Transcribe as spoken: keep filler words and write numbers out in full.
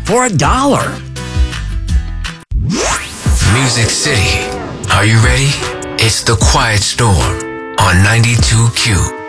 for a dollar. Music City. Are you ready? It's The Quiet Storm on ninety-two Q.